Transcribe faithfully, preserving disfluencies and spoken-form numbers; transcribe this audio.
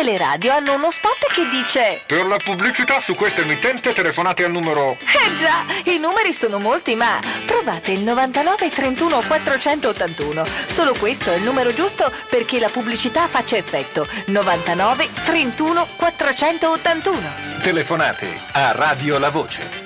le radio hanno uno spot che dice: per la pubblicità su questa emittente telefonate al numero... Eh già, i numeri sono molti, ma provate il novantanove trentuno quattrocentottantuno. Solo questo è il numero giusto perché la pubblicità faccia effetto. novantanove trentuno quattrocentottantuno. Telefonate a Radio La Voce.